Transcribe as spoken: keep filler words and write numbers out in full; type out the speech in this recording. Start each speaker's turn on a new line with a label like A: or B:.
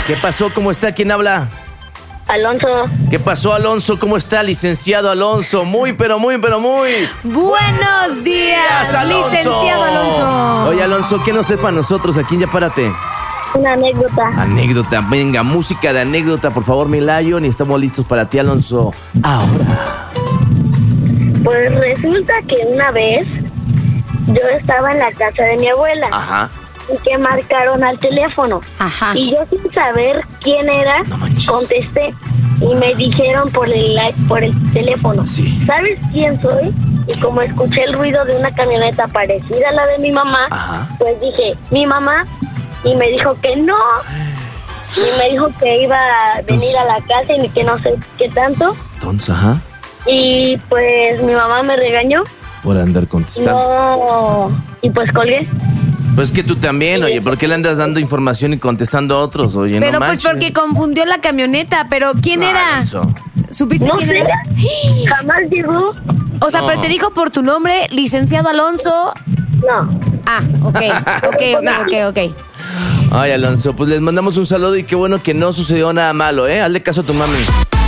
A: ¿Qué pasó? ¿Cómo está? ¿Quién habla?
B: Alonso.
A: ¿Qué pasó, Alonso? ¿Cómo está, licenciado Alonso? Muy, pero muy, pero muy...
C: Buenos días,
A: Alonso.
C: licenciado Alonso.
A: Oye, Alonso, ¿qué nos trae para nosotros aquí en Ya Párate?
B: Una anécdota.
A: Anécdota, venga, música de anécdota, por favor, mi Lion, y estamos listos para ti, Alonso. Ahora.
B: Pues resulta que una vez yo estaba en la casa de mi abuela.
A: Ajá.
B: Y que marcaron al teléfono.
C: Ajá.
B: Y yo sin saber quién era,
A: No manches.
B: contesté y me dijeron por el por el teléfono,
A: Sí.
B: ¿sabes quién soy? Y como escuché el ruido de una camioneta parecida a la de mi mamá,
A: Ajá.
B: pues dije, ¿mi mamá? Y me dijo que no. Y me dijo que iba a venir a la casa y que no sé qué tanto.
A: Entonces, ajá,
B: Y pues mi mamá me regañó.
A: por andar contestando.
B: No. Y pues colgué.
A: Pues que tú también, oye, ¿por qué le andas dando información y contestando a otros? Oye,
C: Pero
A: no
C: pues
A: manches.
C: porque confundió la camioneta, pero ¿quién
A: No,
C: era?
A: Alonso.
C: ¿Supiste
B: No
C: quién
B: sé.
C: era?
B: Jamás llegó.
C: O sea,
A: No.
C: pero te dijo por tu nombre, licenciado Alonso.
B: No.
C: Ah, ok, ok, ok, ok, ok.
A: Ay, Alonso, pues les mandamos un saludo y qué bueno que no sucedió nada malo, ¿eh? Hazle caso a tu mami.